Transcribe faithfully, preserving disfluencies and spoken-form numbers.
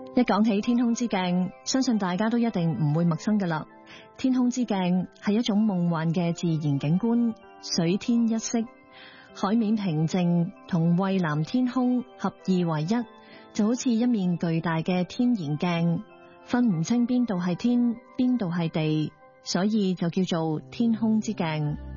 一講起天空之鏡，相信大家都一定唔會陌生㗎喇。天空之鏡係一種夢幻嘅自然景觀，水天一色，海面平靜同蔚藍天空合二為一，就好似一面巨大嘅天然鏡，分唔清邊度係天，邊度係地，所以就叫做天空之鏡。